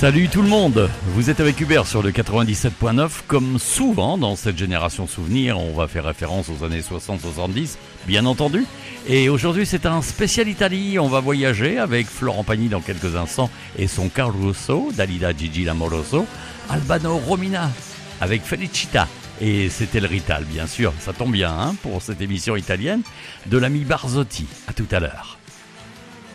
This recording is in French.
Salut tout le monde, vous êtes avec Hubert sur le 97.9. Comme souvent dans cette génération souvenir, on va faire référence aux années 60-70, bien entendu. Et aujourd'hui c'est un spécial Italie, on va voyager avec Florent Pagny dans quelques instants et son Caruso, Dalida Gigi Lamoroso, Albano Romina avec Felicita. Et c'était le Rital bien sûr, ça tombe bien pour cette émission italienne de l'ami Barzotti. À tout à l'heure.